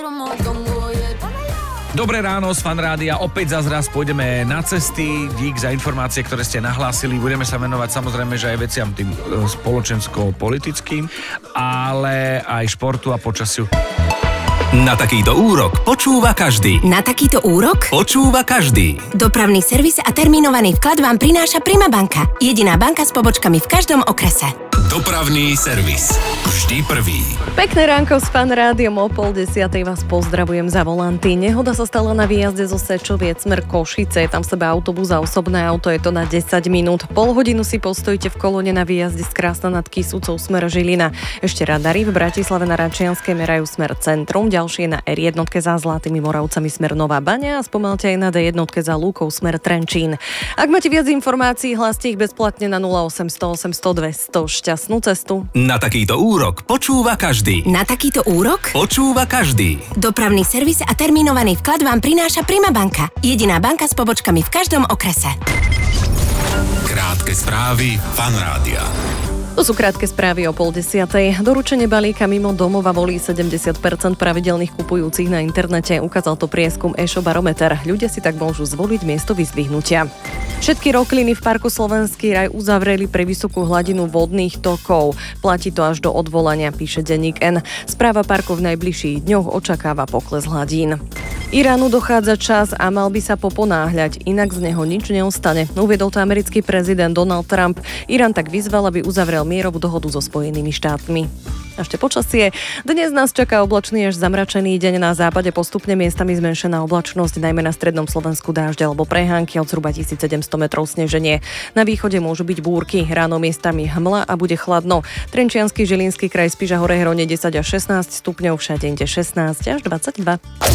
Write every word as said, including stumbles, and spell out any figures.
Dobré ráno z Fan Rádia, opäť zas raz pôjdeme na cesty, dík za informácie, ktoré ste nahlásili, budeme sa venovať samozrejme, že aj veciam tým spoločensko-politickým, ale aj športu a počasiu. Na takýto úrok počúva každý. Na takýto úrok Počúva každý. dopravný servis a termínovaný vklad vám prináša Prima banka. Jediná banka s pobočkami v každom okrese. Dopravný servis. Vždy prvý. Pekné ránko s Fan Rádiom, o pol desiatej vás pozdravujem za volanty. Nehoda sa stala na výjazde zo Sečoviec smer Košice. Je tam v sebe autobus a osobné auto, je to na desať minút. Pol hodinu si postojte v kolóne na výjazde z Krásna nad Kisúcou smer Žilina. Ešte radary v Bratislave na Račianskej merajú smer Centrum, ďalšie na er jedna za Zlatými Moravcami smer Nová Baňa a spomalte aj na dé jedna za Lúkou smer Trenčín. Ak máte viac informácií, hláste ich bezplatne na nula osemsto osemsto dvesto. Šťastnú cestu. Na takýto úrok počúva každý. Na takýto úrok Počúva každý. dopravný servis a termínovaný vklad vám prináša Prima banka. Jediná banka s pobočkami v každom okrese. Krátke správy Fan Rádia. To sú krátke správy o pol desiatej. Doručenie balíka mimo domova volí sedemdesiat percent pravidelných kupujúcich na internete. Ukázal to prieskum e-shop-barometer. Ľudia si tak môžu zvoliť miesto vyzdvihnutia. Všetky rokliny v parku Slovenský raj uzavreli pre vysokú hladinu vodných tokov. Platí to až do odvolania, píše denník N. Správa parku v najbližších dňoch očakáva pokles hladín. Iránu dochádza čas a mal by sa poponáhľať, inak z neho nič neostane. Uviedol to americký prezident Donald Trump. Irán tak vyzval, aby uzavrel mierovú dohodu so Spojenými štátmi. Ešte počasie. Dnes nás čaká oblačný až zamračený deň, na západe postupne miestami zmenšená oblačnosť, najmä na strednom Slovensku dážď alebo prehánky, od zhruba tisícsedemsto metrov sneženie. Na východe môžu byť búrky, ráno miestami hmla a bude chladno. Trenčiansky, Žilinský kraj, Spiš a Hore Hronie desať až šestnásť stupňov, všade inde šestnásť až dvadsaťdva.